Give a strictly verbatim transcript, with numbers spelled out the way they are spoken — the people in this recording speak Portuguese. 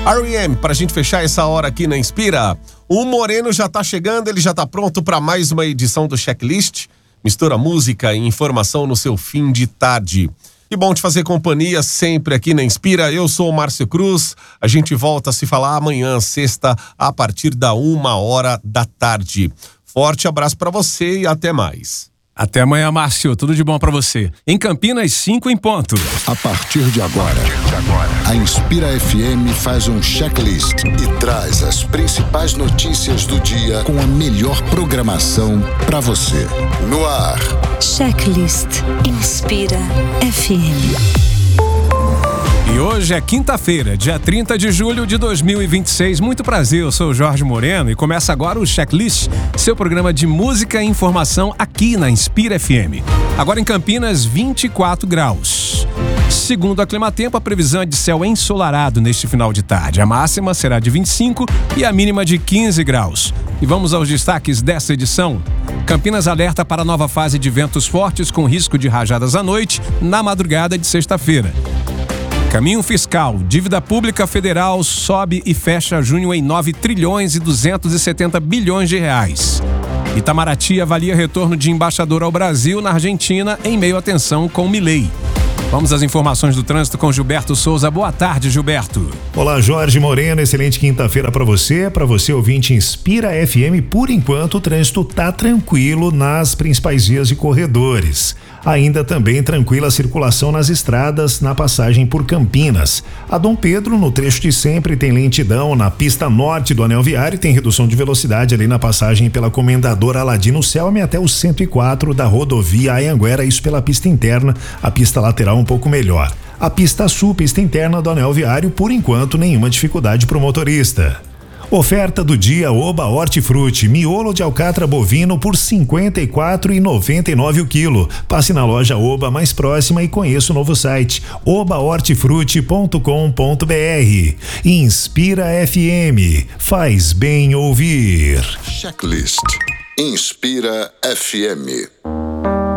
R E M, pra gente fechar essa hora aqui na Inspira. O Moreno já tá chegando, ele já tá pronto para mais uma edição do Checklist. Mistura música e informação no seu fim de tarde. E bom te fazer companhia sempre aqui na Inspira. Eu sou o Márcio Cruz. A gente volta a se falar amanhã, sexta, a partir da uma hora da tarde. Forte abraço pra você e até mais. Até amanhã, Márcio. Tudo de bom pra você. Em Campinas, cinco em ponto. A partir de agora, a Inspira F M faz um checklist e traz as principais notícias do dia com a melhor programação pra você. No ar. Checklist Inspira F M. E hoje é quinta-feira, dia trinta de julho de dois mil e vinte e seis. Muito prazer, eu sou o Jorge Moreno e começa agora o Checklist, seu programa de música e informação aqui na Inspira F M. Agora em Campinas, vinte e quatro graus. Segundo a Climatempo, a previsão é de céu ensolarado neste final de tarde. A máxima será de vinte e cinco e a mínima de quinze graus. E vamos aos destaques dessa edição. Campinas alerta para a nova fase de ventos fortes com risco de rajadas à noite na madrugada de sexta-feira. Caminho fiscal. Dívida pública federal sobe e fecha junho em nove trilhões e duzentos e setenta bilhões de reais. Itamaraty avalia retorno de embaixador ao Brasil na Argentina em meio à tensão com Milei. Vamos às informações do trânsito com Gilberto Souza. Boa tarde, Gilberto. Olá, Jorge Moreno. Excelente quinta-feira para você. Para você, ouvinte Inspira F M. Por enquanto, o trânsito tá tranquilo nas principais vias e corredores. Ainda também tranquila a circulação nas estradas na passagem por Campinas. A Dom Pedro, no trecho de sempre, tem lentidão na pista norte do anel viário e tem redução de velocidade ali na passagem pela Comendador Aladino Selme até o cento e quatro da rodovia Anhanguera, isso pela pista interna, a pista lateral um pouco melhor. A pista sul, pista interna do anel viário, por enquanto, nenhuma dificuldade para o motorista. Oferta do dia Oba Hortifruti, miolo de alcatra bovino por cinquenta e quatro reais e noventa e nove centavos o quilo. Passe na loja Oba mais próxima e conheça o novo site oba hortifruti ponto com ponto br. Inspira F M, faz bem ouvir. Checklist Inspira F M.